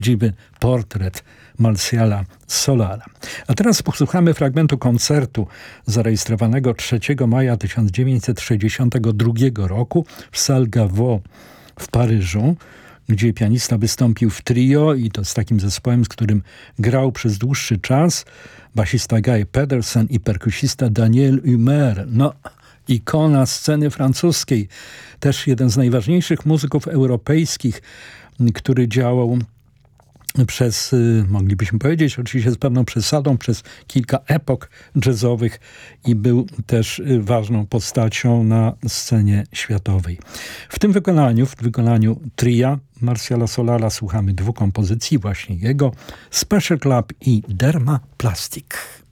prawdziwy portret Marciala Solala. A teraz posłuchamy fragmentu koncertu zarejestrowanego 3 maja 1962 roku w Salle Gaveau w Paryżu, gdzie pianista wystąpił w trio i to z takim zespołem, z którym grał przez dłuższy czas, basista Guy Pedersen i perkusista Daniel Humer. No, ikona sceny francuskiej. Też jeden z najważniejszych muzyków europejskich, który działał przez, moglibyśmy powiedzieć, oczywiście z pewną przesadą, przez kilka epok jazzowych i był też ważną postacią na scenie światowej. W wykonaniu tria Marciala Solala słuchamy dwóch kompozycji, właśnie jego, Special Club i Derma Plastic.